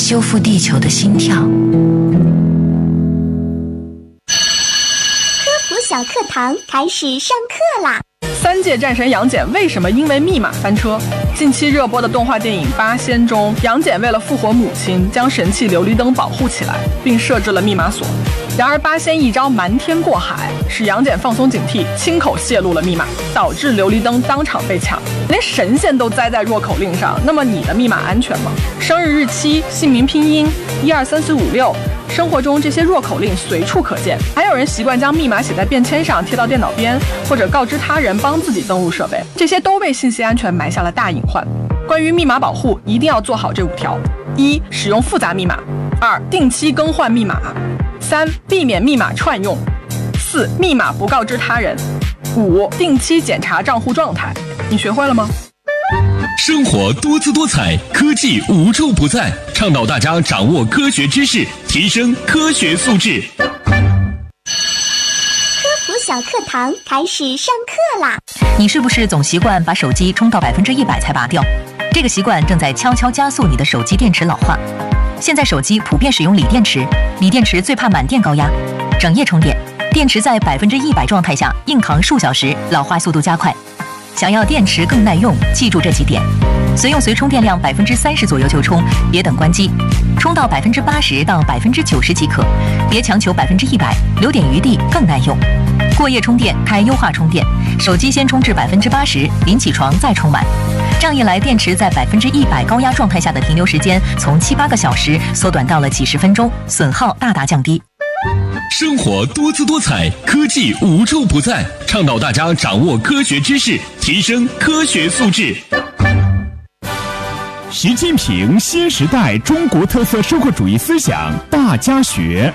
修复地球的心跳。 科普小课堂开始上课啦 ！3届战神杨戬为什么因为密码翻车？近期热播的动画电影《八仙》中，杨戬为了复活母亲，将神器琉璃灯保护起来，并设置了密码锁。然而八仙一招瞒天过海，使杨戬放松警惕，亲口泄露了密码，导致琉璃灯当场被抢。连神仙都栽在弱口令上，那么你的密码安全吗？生日日期、姓名拼音、1234566，生活中这些弱口令随处可见。还有人习惯将密码写在便签上，贴到电脑边，或者告知他人帮自己登录设备，这些都为信息安全埋下了大隐患。关于密码保护，一定要做好这5条：1. 使用复杂密码； 2. 定期更换密码； 3. 避免密码串用； 4. 密码不告知他人； 5. 定期检查账户状态。你学会了吗？ 生活多姿多彩，科技无处不在，倡导大家掌握科学知识，提升科学素质。 科普小课堂开始上课啦！ 你是不是总习惯把手机充到100%才拔掉？这个习惯正在悄悄加速你的手机电池老化。现在手机普遍使用锂电池，锂电池最怕满电高压，整夜充电，电池在100%状态下硬扛数小时，老化速度加快。想要电池更耐用，记住这几点：随用随充电量30%左右就充，别等关机；充到80%到90%即可，别强求100%，留点余地更耐用。过夜充电开优化充电，手机先充至80%，临起床再充满。这样一来，电池在100%高压状态下的停留时间从7、8个小时缩短到了几十分钟，损耗大大降低。 生活多姿多彩，科技无处不在，倡导大家掌握科学知识，提升科学素质。 习近平新时代中国特色社会主义思想大家学。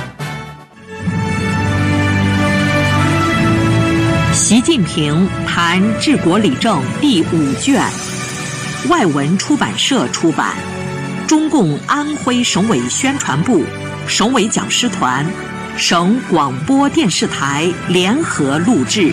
习近平谈治国理政第5卷，外文出版社出版，中共安徽省委宣传部、省委讲师团、省广播电视台联合录制。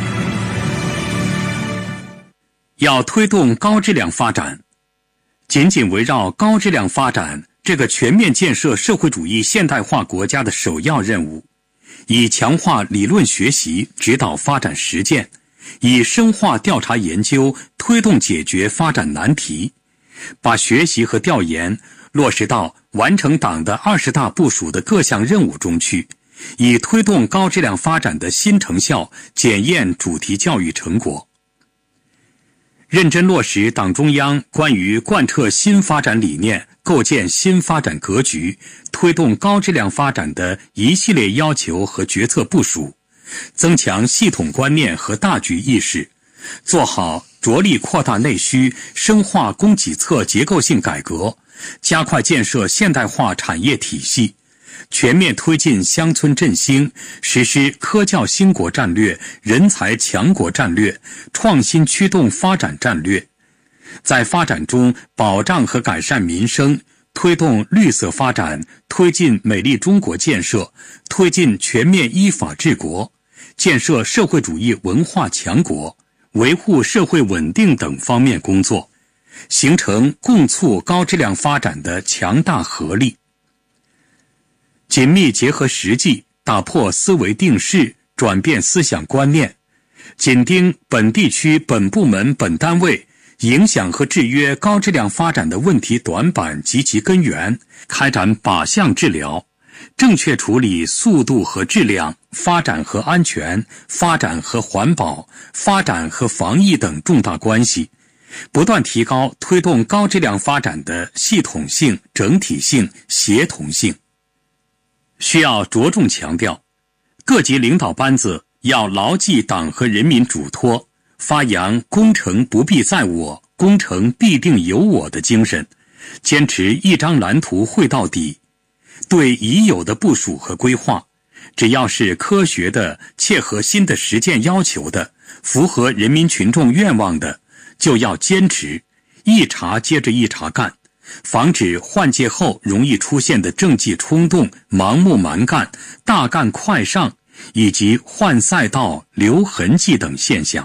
要推动高质量发展，紧紧围绕高质量发展这个全面建设社会主义现代化国家的首要任务，以强化理论学习指导发展实践，以深化调查研究推动解决发展难题，把学习和调研落实到完成党的20大部署的各项任务中去，以推动高质量发展的新成效检验主题教育成果。认真落实党中央关于贯彻新发展理念、构建新发展格局、推动高质量发展的一系列要求和决策部署，增强系统观念和大局意识，做好着力扩大内需、深化供给侧结构性改革，加快建设现代化产业体系，全面推进乡村振兴，实施科教兴国战略、人才强国战略、创新驱动发展战略，在发展中保障和改善民生，推动绿色发展，推进美丽中国建设，推进全面依法治国，建设社会主义文化强国，维护社会稳定等方面工作，形成共促高质量发展的强大合力。紧密结合实际，打破思维定式，转变思想观念，紧盯本地区本部门本单位影响和制约高质量发展的问题短板及其根源，开展靶向治疗，正确处理速度和质量、发展和安全、发展和环保、发展和防疫等重大关系，不断提高推动高质量发展的系统性、整体性、协同性。需要着重强调，各级领导班子要牢记党和人民嘱托，发扬工程不必在我，工程必定有我的精神，坚持一张蓝图绘到底。对已有的部署和规划，只要是科学的、切合新的实践要求的、符合人民群众愿望的，就要坚持，一茬接着一茬干，防止换届后容易出现的政绩冲动、盲目蛮干、大干快上以及换赛道、留痕迹等现象。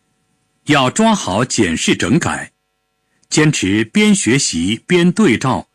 要抓好检视整改，坚持边学习边对照、